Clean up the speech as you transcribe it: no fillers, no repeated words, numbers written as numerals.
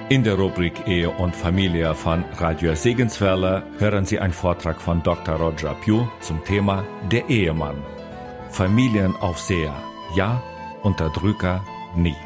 In der Rubrik Ehe und Familie von Radio Segenswelle hören Sie einen Vortrag von Dr. Roger Pugh zum Thema Der Ehemann. Familienaufseher, ja, Unterdrücker, nie.